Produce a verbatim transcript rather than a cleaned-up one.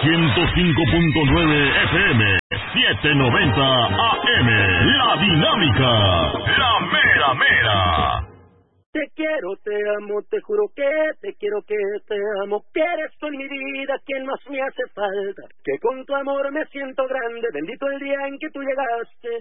ciento cinco punto nueve F M, setecientos noventa A M. La Dinámica, la mera mera. Te quiero, te amo, te juro que te quiero, que te amo, que eres tú en mi vida quien más me hace falta, que con tu amor me siento grande, bendito el día en que tú llegaste.